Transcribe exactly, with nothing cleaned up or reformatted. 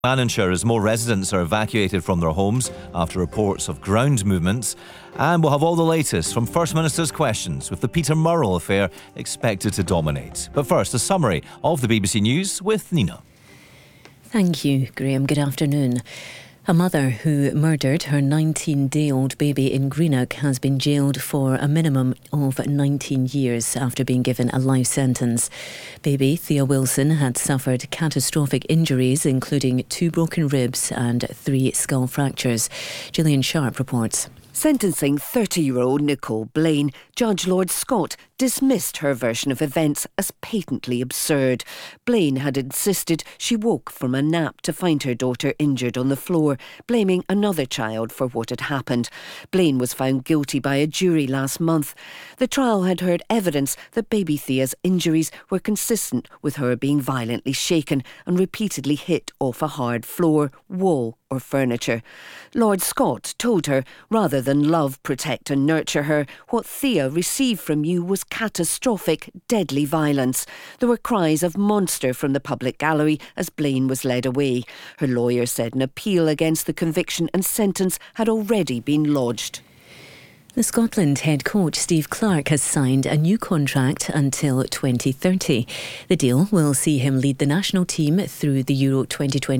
Lanarkshire as more residents are evacuated from their homes after reports of ground movements. And we'll have all the latest from First Minister's questions, with the Peter Murrell affair expected to dominate. But first, a summary of the B B C News with Nina. Thank you, Graham. Good afternoon. A mother who murdered her nineteen-day-old baby in Greenock has been jailed for a minimum of nineteen years after being given a life sentence. Baby Thea Wilson had suffered catastrophic injuries, including two broken ribs and three skull fractures. Gillian Sharp reports. Sentencing thirty-year-old Nicole Blaine, Judge Lord Scott dismissed her version of events as patently absurd. Blaine had insisted she woke from a nap to find her daughter injured on the floor, blaming another child for what had happened. Blaine was found guilty by a jury last month. The trial had heard evidence that baby Thea's injuries were consistent with her being violently shaken and repeatedly hit off a hard floor, wall or furniture. Lord Scott told her, rather than love, protect and nurture her, what Thea received from you was catastrophic, deadly violence. There were cries of monster from the public gallery as Blaine was led away. Her lawyer said an appeal against the conviction and sentence had already been lodged. The Scotland head coach Steve Clarke has signed a new contract until twenty thirty. The deal will see him lead the national team through the Euro twenty twenty